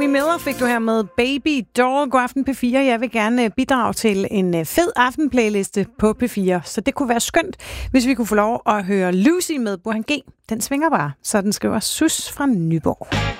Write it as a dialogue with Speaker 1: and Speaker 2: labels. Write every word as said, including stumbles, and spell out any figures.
Speaker 1: Miller fik du her med Baby Doll. God aften P fire. Jeg vil gerne bidrage til en fed aftenplayliste på P fire. Så det kunne være skønt, hvis vi kunne få lov at høre Lucy med Burhan G. Den svinger bare, så den skriver Sus fra Nyborg.